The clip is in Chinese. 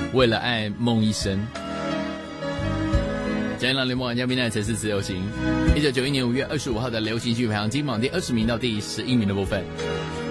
为了爱梦一生。今天的联盟玩家名单才是自由行，1991年5月25号的流行曲排行金榜第20名到第11名的部分。